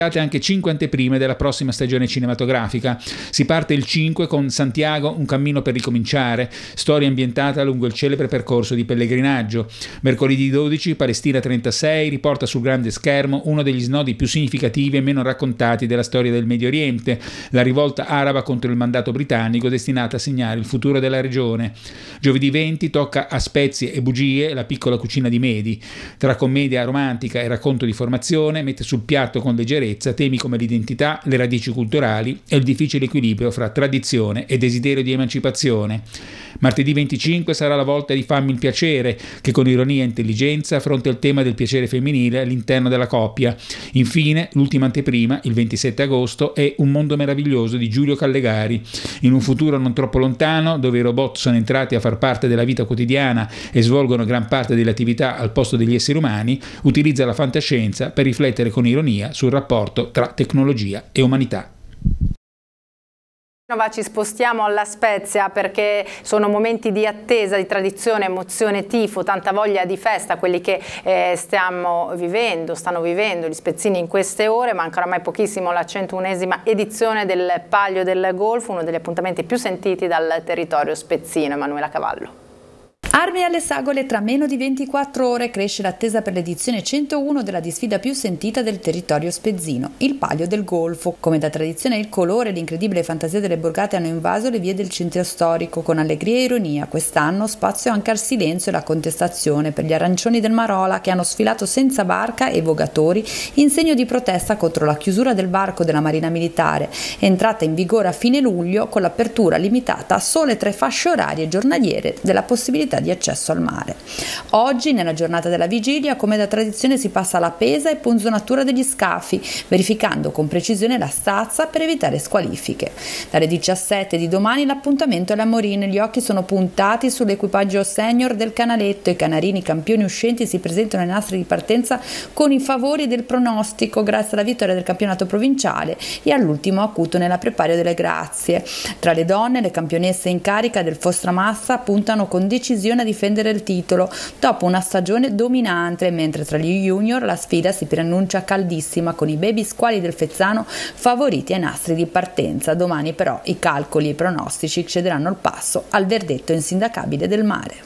anche 5 anteprime della prossima stagione cinematografica. Si parte il 5 con Santiago, un cammino per ricominciare, storia ambientata lungo il celebre percorso di pellegrinaggio. Mercoledì 12 Palestina 36 riporta sul grande schermo uno degli snodi più significativi e meno raccontati della storia del Medio Oriente, la rivolta araba contro il mandato britannico destinata a segnare il futuro della regione. Giovedì 20 tocca A spezie e bugie, la piccola cucina di Medi. Tra commedia romantica e racconto di formazione mette sul piatto con leggerezza temi come l'identità, le radici culturali e il difficile equilibrio fra tradizione e desiderio di emancipazione. Martedì 25 sarà la volta di Fammi il piacere, che con ironia e intelligenza affronta il tema del piacere femminile all'interno della coppia. Infine, l'ultima anteprima, il 27 agosto, è Un mondo meraviglioso di Giulio Callegari. In un futuro non troppo lontano, dove i robot sono entrati a far parte della vita quotidiana e svolgono gran parte delle attività al posto degli esseri umani, utilizza la fantascienza per riflettere con ironia sul rapporto tra tecnologia e umanità. Ci spostiamo alla Spezia perché sono momenti di attesa, di tradizione, emozione, tifo, tanta voglia di festa, quelli che stanno vivendo gli spezzini in queste ore. Manca oramai pochissimo la 101esima edizione del Palio del Golfo, uno degli appuntamenti più sentiti dal territorio spezzino. Emanuela Cavallo. Armi alle sagole, tra meno di 24 ore cresce l'attesa per l'edizione 101 della disfida più sentita del territorio spezzino, il Palio del Golfo. Come da tradizione il colore e l'incredibile fantasia delle borgate hanno invaso le vie del centro storico con allegria e ironia. Quest'anno spazio anche al silenzio e alla contestazione per gli arancioni del Marola che hanno sfilato senza barca e vogatori in segno di protesta contro la chiusura del varco della Marina Militare, entrata in vigore a fine luglio con l'apertura limitata a sole 3 fasce orarie giornaliere della possibilità di accesso al mare. Oggi, nella giornata della vigilia, come da tradizione si passa alla pesa e punzonatura degli scafi, verificando con precisione la stazza per evitare squalifiche. Dalle 17 di domani l'appuntamento è alla Morin, gli occhi sono puntati sull'equipaggio senior del Canaletto, i canarini campioni uscenti si presentano ai nastri di partenza con i favori del pronostico grazie alla vittoria del campionato provinciale e all'ultimo acuto nella Prepario delle Grazie. Tra le donne, le campionesse in carica del Fostramassa puntano con decisione a difendere il titolo dopo una stagione dominante, mentre tra gli junior la sfida si preannuncia caldissima con i baby squali del Fezzano favoriti ai nastri di partenza. Domani però i calcoli e i pronostici cederanno il passo al verdetto insindacabile del mare.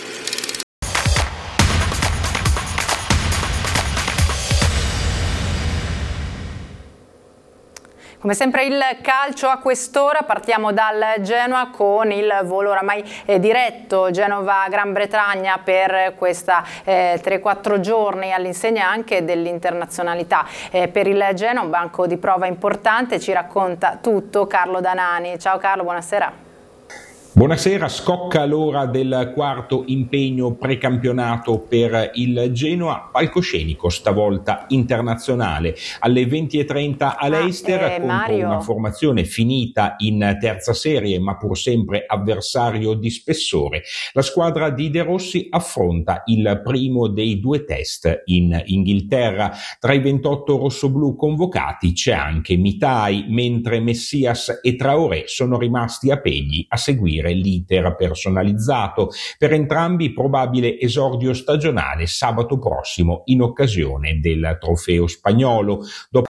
Come sempre il calcio a quest'ora, partiamo dal Genoa con il volo oramai diretto Genova-Gran Bretagna per questa 3-4 giorni all'insegna anche dell'internazionalità. Per il Genoa un banco di prova importante, ci racconta tutto Carlo Danani. Ciao Carlo, buonasera. Buonasera, scocca l'ora del quarto impegno precampionato per il Genoa, palcoscenico stavolta internazionale, alle 20:30 a Leicester contro una formazione finita in terza serie ma pur sempre avversario di spessore. La squadra di De Rossi affronta il primo dei 2 test in Inghilterra. Tra i 28 rossoblù convocati c'è anche Mitai, mentre Messias e Traoré sono rimasti a Pegli a seguire l'iter personalizzato. Per entrambi probabile esordio stagionale sabato prossimo in occasione del trofeo spagnolo. Dopo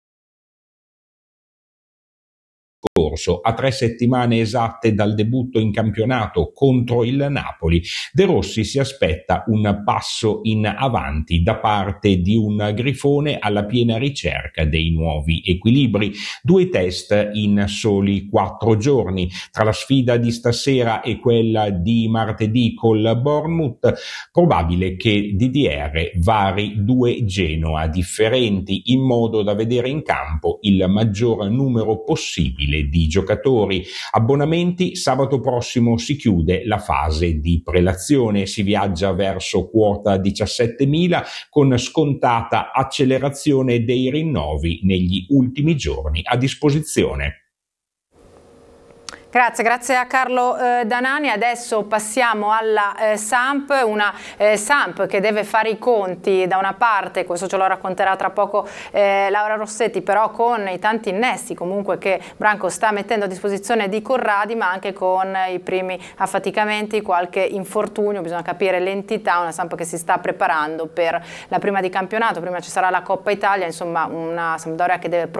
a 3 settimane esatte dal debutto in campionato contro il Napoli, De Rossi si aspetta un passo in avanti da parte di un grifone alla piena ricerca dei nuovi equilibri. 2 test in soli 4 giorni. Tra la sfida di stasera e quella di martedì col Bournemouth, probabile che Didier vari 2 Genoa differenti in modo da vedere in campo il maggior numero possibile di giocatori. Abbonamenti: sabato prossimo si chiude la fase di prelazione, si viaggia verso quota 17.000 con scontata accelerazione dei rinnovi negli ultimi giorni a disposizione. Grazie a Carlo Danani. Adesso passiamo alla Samp, una Samp che deve fare i conti da una parte, questo ce lo racconterà tra poco Laura Rossetti, però con i tanti innesti comunque che Branco sta mettendo a disposizione di Corradi, ma anche con i primi affaticamenti, qualche infortunio, bisogna capire l'entità, una Samp che si sta preparando per la prima di campionato, prima ci sarà la Coppa Italia, insomma una Sampdoria che deve